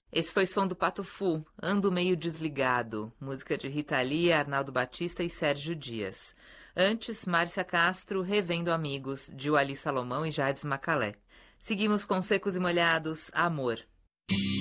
Esse foi som do Pato Fu, Ando Meio Desligado, música de Rita Lee, Arnaldo Batista e Sérgio Dias. Antes, Márcia Castro, Revendo Amigos, de Uali Salomão e Jades Macalé. Seguimos com Secos e Molhados, Amor.